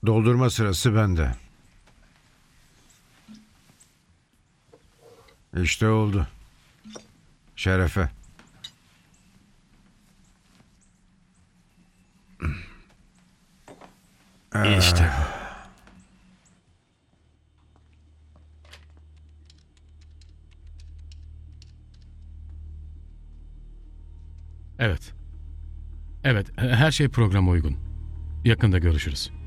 Doldurma sırası bende. İşte oldu. Şerefe. İşte bu. Evet. Evet, her şey programa uygun. Yakında görüşürüz.